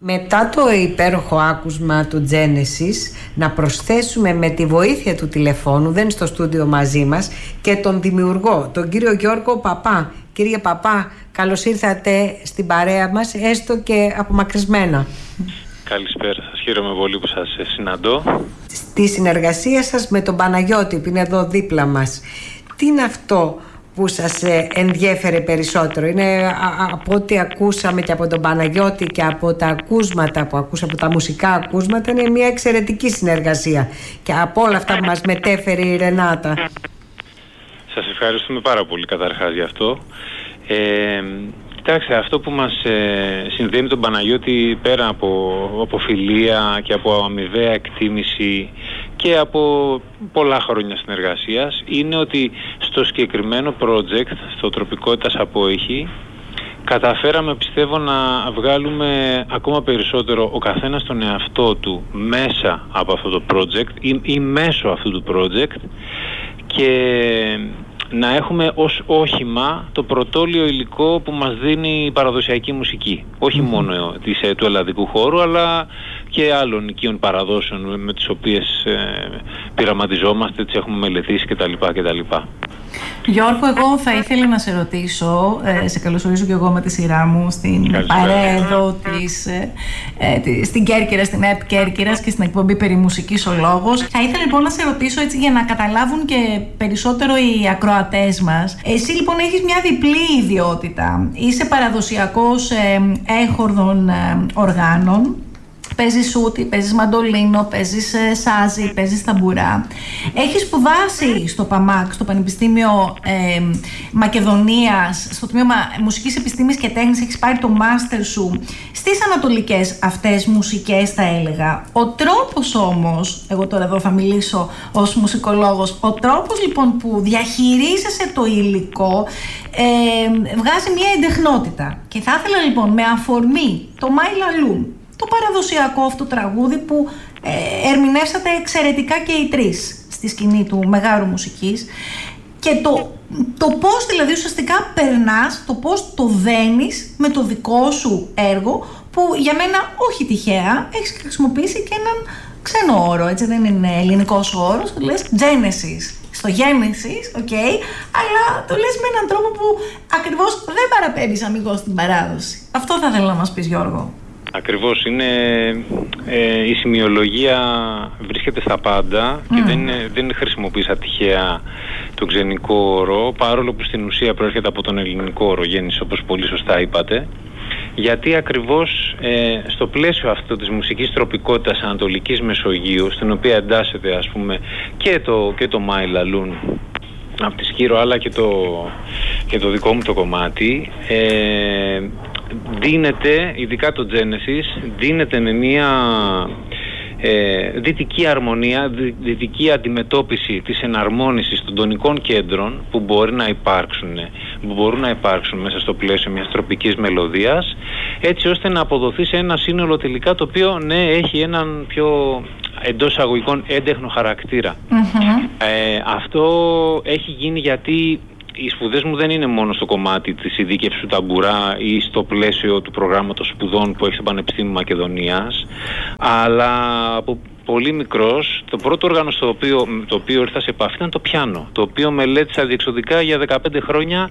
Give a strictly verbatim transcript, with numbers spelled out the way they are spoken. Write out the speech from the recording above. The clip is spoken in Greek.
Μετά το υπέροχο άκουσμα του Genesis, να προσθέσουμε με τη βοήθεια του τηλεφώνου, δεν είναι στο στούντιο μαζί μας, και τον δημιουργό, τον κύριο Γιώργο Παπά. Κύριε Παπά, καλώς ήρθατε στην παρέα μας, έστω και απομακρυσμένα. Καλησπέρα σας, χαίρομαι πολύ που σας συναντώ. Στη συνεργασία σας με τον Παναγιώτη που είναι εδώ δίπλα μας, τι είναι αυτό που σας ενδιέφερε περισσότερο? Είναι από ό,τι ακούσαμε και από τον Παναγιώτη και από τα ακούσματα που ακούσαμε, από τα μουσικά ακούσματα, είναι μια εξαιρετική συνεργασία, και από όλα αυτά που μας μετέφερε η Ρενάτα. Σας ευχαριστούμε πάρα πολύ καταρχάς γι' αυτό. Ε, κοιτάξτε, αυτό που μας ε, συνδέει με τον Παναγιώτη, πέρα από, από φιλία και από αμοιβαία εκτίμηση και από πολλά χρόνια συνεργασίας, είναι ότι στο συγκεκριμένο project, στο Τροπικότητας Απόϊχη, καταφέραμε, πιστεύω, να βγάλουμε ακόμα περισσότερο ο καθένας τον εαυτό του μέσα από αυτό το project ή, ή μέσω αυτού του project, και να έχουμε ως όχημα το πρωτόλιο υλικό που μας δίνει η παραδοσιακή μουσική. Όχι mm-hmm. μόνο της, του ελλαδικού χώρου, αλλά και άλλων οικείων παραδόσεων με τις οποίες ε, πειραματιζόμαστε, τις έχουμε μελετήσει κτλ. κτλ. Γιώργο, εγώ θα ήθελα να σε ρωτήσω, ε, σε καλωσορίζω και εγώ με τη σειρά μου στην παρέα εδώ της, ε, ε, στην Κέρκυρα, στην ΕΠ Κέρκυρας και στην εκπομπή περί μουσικής ο λόγος. Θα ήθελα λοιπόν να σε ρωτήσω, έτσι για να καταλάβουν και περισσότερο οι ακροατές μας. Εσύ λοιπόν έχεις μια διπλή ιδιότητα. Είσαι παραδοσιακός ε, έχορδων ε, οργάνων. Παίζεις σούτι, παίζεις μαντολίνο, παίζεις ε, σάζι, παίζεις ταμπουρά. Έχεις σπουδάσει στο ΠΑΜΑΚ, στο Πανεπιστήμιο ε, Μακεδονίας, στο Τμήμα Μουσικής Επιστήμης και Τέχνης. Έχεις πάρει το μάστερ σου στις ανατολικές αυτές μουσικές, θα έλεγα. Ο τρόπος όμως, εγώ τώρα εδώ θα μιλήσω ως μουσικολόγος, ο τρόπος λοιπόν που διαχειρίζεσαι το υλικό ε, βγάζει μια εντεχνότητα. Και θα ήθελα λοιπόν με αφορμή το My La Lune, το παραδοσιακό αυτό τραγούδι που ε, ερμηνεύσατε εξαιρετικά και οι τρεις στη σκηνή του Μεγάρου Μουσικής, και το, το πώς δηλαδή ουσιαστικά περνάς, το πώς το δένεις με το δικό σου έργο, που για μένα όχι τυχαία έχεις χρησιμοποιήσει και έναν ξένο όρο, έτσι, δεν είναι ελληνικός όρος, το λες Genesis. Στο Genesis, οκ, okay, αλλά το λες με έναν τρόπο που ακριβώς δεν παραπέμπεις αμιγώς στην παράδοση. Αυτό θα ήθελα να μας πεις, Γιώργο. Ακριβώς, είναι, ε, η σημειολογία βρίσκεται στα πάντα και mm. δεν, δεν χρησιμοποίησα τυχαία τον ξενικό όρο, παρόλο που στην ουσία προέρχεται από τον ελληνικό όρο γέννηση, όπως πολύ σωστά είπατε, γιατί ακριβώς ε, στο πλαίσιο αυτό της μουσικής τροπικότητας Ανατολικής Μεσογείου, στην οποία εντάσσεται ας πούμε και το, και το My La Lune από τη Σκύρο, αλλά και το, και το δικό μου το κομμάτι, ε, δίνεται, ειδικά το Genesis, δίνεται με μια ε, δυτική αρμονία, δυ, δυτική αντιμετώπιση της εναρμόνισης των τονικών κέντρων που μπορεί να υπάρξουν, που μπορούν να υπάρξουν μέσα στο πλαίσιο μιας τροπικής μελωδίας, έτσι ώστε να αποδοθεί σε ένα σύνολο τελικά το οποίο ναι, έχει έναν πιο εντός αγωγικών έντεχνο χαρακτήρα. Mm-hmm. Ε, αυτό έχει γίνει γιατί οι σπουδές μου δεν είναι μόνο στο κομμάτι της ειδίκευσης του ταμπουρά ή στο πλαίσιο του προγράμματος σπουδών που έχει στο Πανεπιστήμιο Μακεδονίας, αλλά από πολύ μικρός το πρώτο όργανο στο οποίο, το οποίο ήρθα σε επαφή ήταν το πιάνο, το οποίο μελέτησα διεξοδικά για δεκαπέντε χρόνια